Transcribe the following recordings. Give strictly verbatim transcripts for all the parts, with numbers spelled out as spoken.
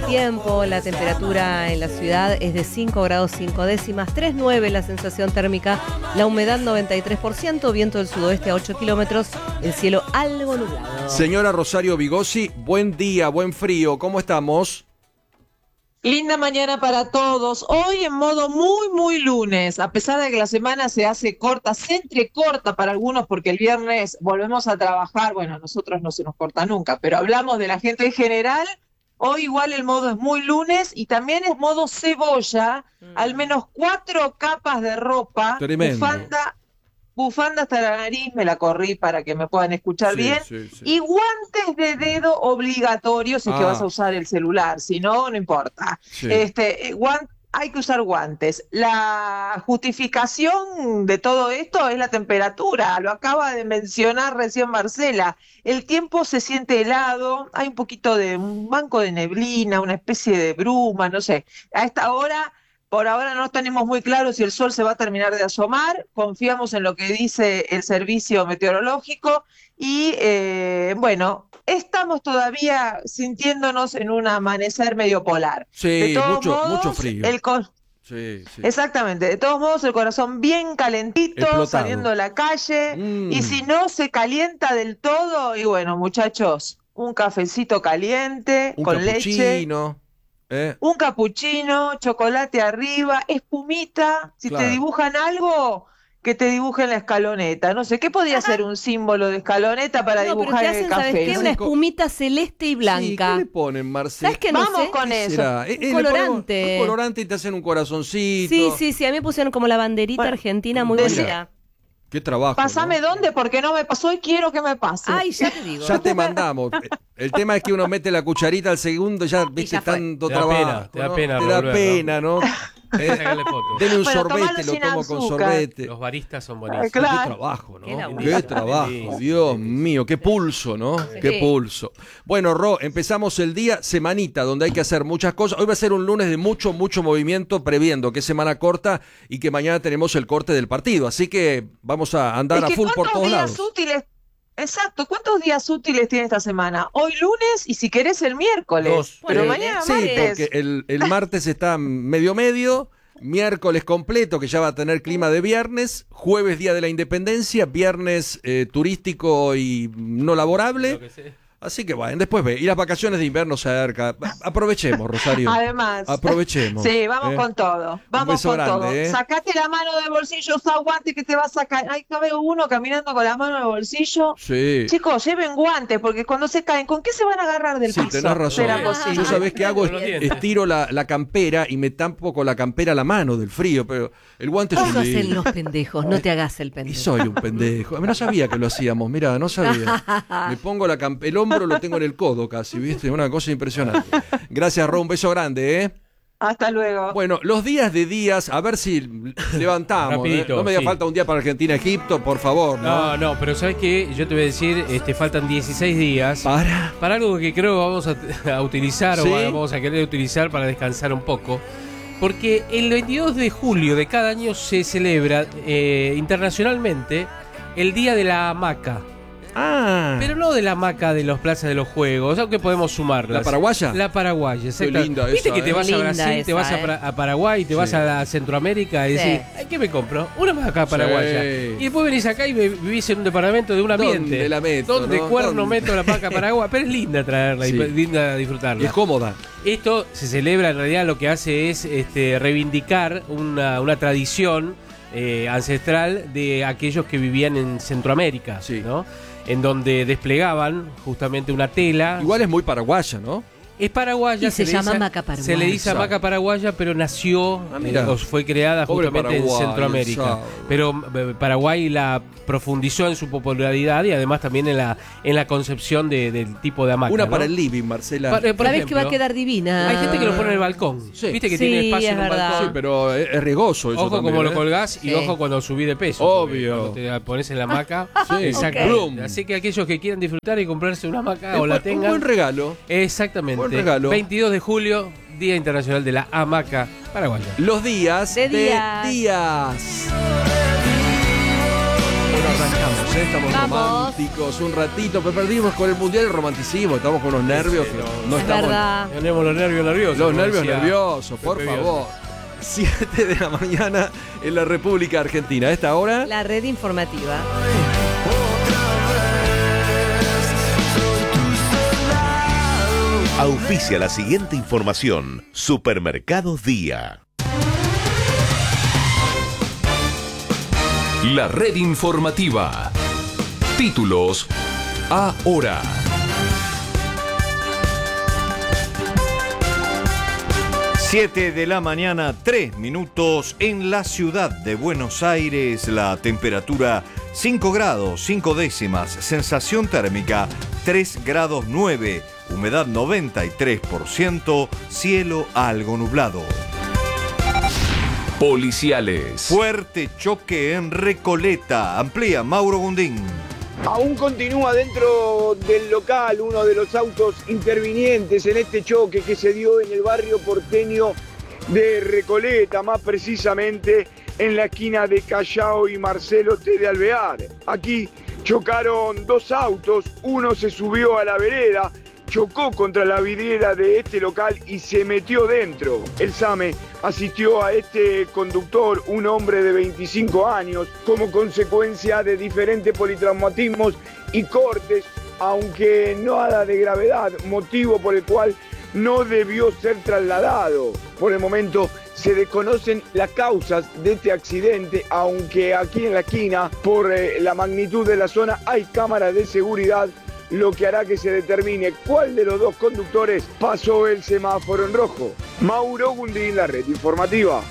tiempo, la temperatura en la ciudad es de cinco grados cinco décimas, tres punto nueve la sensación térmica, la humedad noventa y tres por ciento, viento del sudoeste a ocho kilómetros, el cielo algo nublado. Señora Rosario Vigosi, buen día, buen frío, ¿cómo estamos? Linda mañana para todos. Hoy en modo muy, muy lunes, a pesar de que la semana se hace corta, se entrecorta para algunos porque el viernes volvemos a trabajar. Bueno, a nosotros no se nos corta nunca, pero hablamos de la gente en general. Hoy igual el modo es muy lunes y también es modo cebolla, mm. al menos cuatro capas de ropa, Tremendo. bufanda, bufanda hasta la nariz, me la corrí para que me puedan escuchar sí, bien, sí, sí. y guantes de dedo obligatorios si es ah. que vas a usar el celular, si no, no importa. Sí. Este, guant, hay que usar guantes. La justificación de todo esto es la temperatura, lo acaba de mencionar recién Marcela. El tiempo se siente helado, hay un poquito de un banco de neblina, una especie de bruma, no sé. A esta hora... Por ahora no tenemos muy claro si el sol se va a terminar de asomar, confiamos en lo que dice el servicio meteorológico y eh, bueno, estamos todavía sintiéndonos en un amanecer medio polar. Sí, de todos mucho, modos, mucho frío. El co- sí, sí. Exactamente, de todos modos el corazón bien calentito, Explotado. saliendo a la calle Mm. y si no se calienta del todo, y bueno muchachos, un cafecito caliente Un con leche. ¿Eh? Un capuchino, chocolate arriba, espumita. Si Claro. te dibujan algo, que te dibujen la escaloneta. No sé, ¿qué podría ser un símbolo de escaloneta para no, dibujar pero te el hacen, ¿sabes café? qué? ¿No? Una espumita celeste y blanca. Sí, ¿qué le ponen, Marcela? ¿Sabes qué? No Vamos sé. con eso. ¿Será? Eh, eh, Un le colorante. ponemos Un colorante y te hacen un corazoncito. Sí, sí, sí, a mí me pusieron como la banderita Bueno, argentina muy de- bonita. Qué trabajo. Pásame ¿no? dónde, porque no me pasó y quiero que me pase. Ay, ya te digo. Ya te mandamos. El tema es que uno mete la cucharita al segundo, ya viste ya fue. tanto Te da trabajo. pena, te da ¿no? pena Te da volver, pena, ¿no? Hay que sacarle fotos. Deme un Bueno, sorbete, tomalo lo sin tomo con azúcar. sorbete. Los baristas son Ah, buenísimos. claro. Qué trabajo, ¿no? Qué Qué, laburo. trabajo, Sí, Dios sí, mío, qué pulso, ¿no? Sí. Qué pulso. Bueno, Ro, empezamos el día, semanita, donde hay que hacer muchas cosas. Hoy va a ser un lunes de mucho, mucho movimiento, previendo que es semana corta y que mañana tenemos el corte del partido. Así que vamos a andar Es a que full por ¿cuántos todos días lados. útiles? Exacto, ¿cuántos días útiles tiene esta semana? Hoy lunes y si querés el miércoles. Dos. Pero Eh, mañana sí, martes. porque el, el martes está medio medio, miércoles completo, que ya va a tener clima de viernes, jueves día de la independencia, viernes eh, turístico y no laborable. Lo que sé. Así que bueno, después ve, y las vacaciones de invierno cerca. Aprovechemos, Rosario. Además. Aprovechemos. Sí, vamos ¿eh? con todo. Vamos beso con grande, todo. ¿eh? Sacate la mano del bolsillo, usa guantes que te va a sacar. Ahí cabe uno caminando con la mano en el bolsillo. Sí. Chicos, lleven guantes, porque cuando se caen, ¿con qué se van a agarrar del Sí, piso? tenés razón. Será Ah, posible. Yo sabés qué hago, Con los dientes. estiro la, la campera y me tampo con la campera la mano del frío, pero el guante es Vos un sos lío. en los pendejos, no te hagas el Y pendejo. soy un pendejo. A mí no sabía que lo hacíamos, mira, no sabía. Me pongo la camp- el hombro lo tengo en el codo casi, ¿viste? Una cosa impresionante. Gracias, Ro, un beso grande, ¿eh? Hasta luego. Bueno, los días de días, a ver si levantamos. ¿eh? Rapidito, No me haga sí. falta un día para Argentina-Egipto, por favor, ¿no? No, no, pero ¿sabes qué? Yo te voy a decir, este, faltan dieciséis días Para. para algo que creo que vamos a, a utilizar ¿Sí? o vamos a querer utilizar para descansar un poco. Porque el veintidós de julio de cada año se celebra eh, internacionalmente el Día de la Hamaca. Ah. Pero no de la hamaca de los plazas de los juegos, aunque podemos sumarlas. ¿La paraguaya? La paraguaya, exacto. linda Viste esa, que te eh. vas a Linda Brasil, te esa, vas a, eh. Pra- a Paraguay, te Sí. vas a Centroamérica y Sí. decís, "Ay, ¿qué me compro? Una hamaca paraguaya". Sí. Y después venís acá y vi- vivís en un departamento de un ambiente. ¿Dónde la meto, ¿Dónde no? cuerno ¿Dónde? meto la hamaca paraguaya? Pero es linda traerla Sí. y linda Y disfrutarla. es cómoda. Esto se celebra, en realidad lo que hace es este, reivindicar una, una tradición eh, ancestral de aquellos que vivían en Centroamérica, Sí. ¿no? En donde desplegaban justamente una tela. Igual es muy paraguaya, ¿no? Es paraguaya. Y se le llama dice- hamaca paraguaya. Se le dice Sabe. hamaca paraguaya, pero nació, Ah, mira. eh, o fue creada Pobre justamente en Paraguay, Centroamérica. sabe. Pero eh, Paraguay la profundizó en su popularidad y además también en la en la concepción de- del tipo de hamaca. Una ¿no? para el living, Marcela. Pa- eh, por Sabés que va a ejemplo, quedar divina. Hay gente que lo pone en el balcón. Sí. Viste que Sí, tiene espacio es en un verdad. balcón. Sí, pero es, es riesgoso eso Ojo también, como ¿eh? lo colgás y Sí. ojo cuando subís de peso. Obvio. porque Cuando te pones en la hamaca. Sí. Exacto. Ok. Así que aquellos que quieran disfrutar y comprarse una hamaca Es o la buen- un tengan. buen regalo. Exactamente. Buen regalo. veintidós de julio, Día Internacional de la Hamaca Paraguaya. Los días De de días. días. Bueno, arrancamos, ¿eh? Estamos Vamos. románticos un ratito, pero perdimos con el Mundial el romanticismo, estamos con unos nervios que no Es estamos... verdad. Tenemos los nervios nerviosos. Los como nervios decía nerviosos, por Pepe favor. siete de la mañana en la República Argentina. A esta hora... La red informativa. Auspicia la siguiente información. Supermercados Día. La red informativa. Títulos ahora. siete de la mañana, tres minutos en la ciudad de Buenos Aires. La temperatura cinco grados, cinco décimas. Sensación térmica tres grados nueve. Humedad noventa y tres por ciento. Cielo algo nublado. Policiales. Fuerte choque en Recoleta. Amplía Mauro Gundín. Aún continúa dentro del local uno de los autos intervinientes en este choque que se dio en el barrio porteño de Recoleta, más precisamente en la esquina de Callao y Marcelo T. de Alvear. Aquí chocaron dos autos, uno se subió a la vereda, chocó contra la vidriera de este local y se metió dentro. El SAME asistió a este conductor, un hombre de veinticinco años, como consecuencia de diferentes politraumatismos y cortes, aunque nada de gravedad, motivo por el cual no debió ser trasladado. Por el momento se desconocen las causas de este accidente, aunque aquí en la esquina, por eh, la magnitud de la zona, hay cámaras de seguridad, lo que hará que se determine cuál de los dos conductores pasó el semáforo en rojo. Mauro Gundín, la red informativa.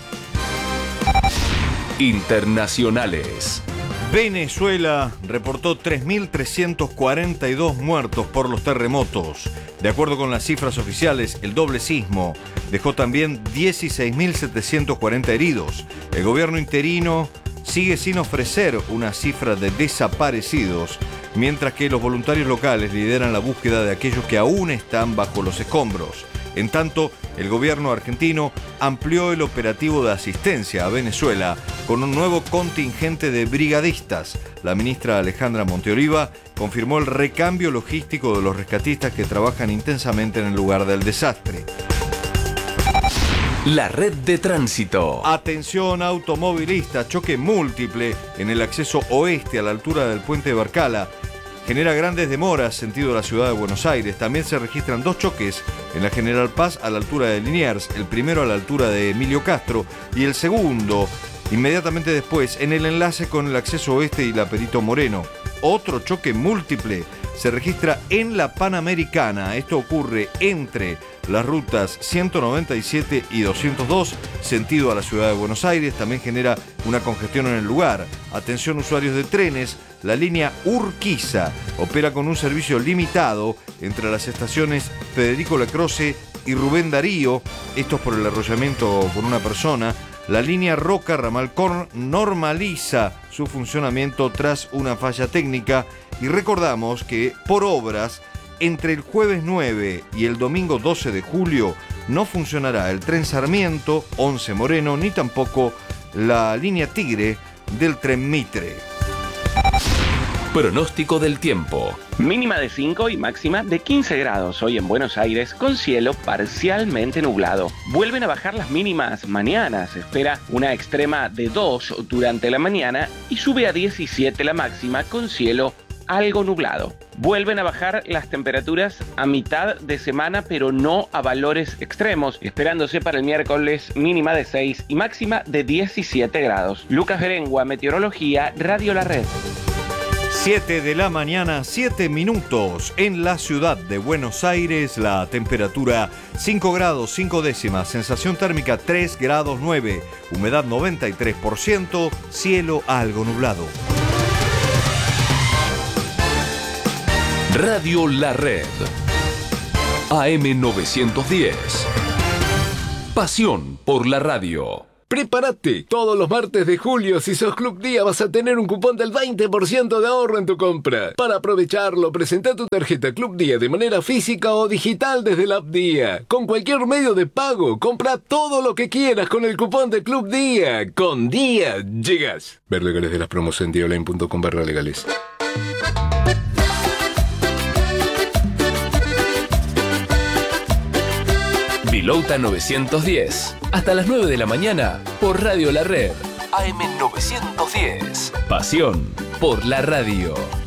Internacionales. Venezuela reportó tres mil trescientos cuarenta y dos muertos por los terremotos. De acuerdo con las cifras oficiales, el doble sismo dejó también dieciséis mil setecientos cuarenta heridos. El gobierno interino sigue sin ofrecer una cifra de desaparecidos, mientras que los voluntarios locales lideran la búsqueda de aquellos que aún están bajo los escombros. En tanto, el gobierno argentino amplió el operativo de asistencia a Venezuela con un nuevo contingente de brigadistas. La ministra Alejandra Monteoliva confirmó el recambio logístico de los rescatistas que trabajan intensamente en el lugar del desastre. La red de tránsito. Atención automovilista, choque múltiple en el acceso oeste a la altura del puente de Barcala. Genera grandes demoras sentido la ciudad de Buenos Aires. También se registran dos choques en la General Paz a la altura de Liniers, el primero a la altura de Emilio Castro y el segundo inmediatamente después en el enlace con el acceso oeste y la Perito Moreno. Otro choque múltiple se registra en la Panamericana. Esto ocurre entre las rutas ciento noventa y siete y doscientos dos, sentido a la ciudad de Buenos Aires. También genera una congestión en el lugar. Atención usuarios de trenes, la línea Urquiza opera con un servicio limitado entre las estaciones Federico Lacroce y Rubén Darío, estos por el arrollamiento con una persona. La línea Roca Ramal Corn normaliza su funcionamiento tras una falla técnica y recordamos que por obras entre el jueves nueve y el domingo doce de julio no funcionará el tren Sarmiento, once Moreno, ni tampoco la línea Tigre del tren Mitre. Pronóstico del tiempo. Mínima de cinco y máxima de quince grados hoy en Buenos Aires con cielo parcialmente nublado. Vuelven a bajar las mínimas mañana. Se espera una extrema de dos durante la mañana y sube a diecisiete la máxima con cielo algo nublado. Vuelven a bajar las temperaturas a mitad de semana, pero no a valores extremos, esperándose para el miércoles mínima de seis y máxima de diecisiete grados. Lucas Berengua, Meteorología, Radio La Red. siete de la mañana, siete minutos. En la ciudad de Buenos Aires, la temperatura cinco grados, cinco décimas. Sensación térmica tres grados nueve. Humedad noventa y tres por ciento. Cielo algo nublado. Radio La Red. A M novecientos diez. Pasión por la radio. Prepárate, todos los martes de julio, si sos Club Día, vas a tener un cupón del veinte por ciento de ahorro en tu compra. Para aprovecharlo, presenta tu tarjeta Club Día de manera física o digital desde la app Día. Con cualquier medio de pago, compra todo lo que quieras con el cupón de Club Día. Con Día, llegas. Ver legales de las promos en día online punto com barra legales. Vilouta novecientos diez. Hasta las nueve de la mañana por Radio La Red. A M novecientos diez. Pasión por la radio.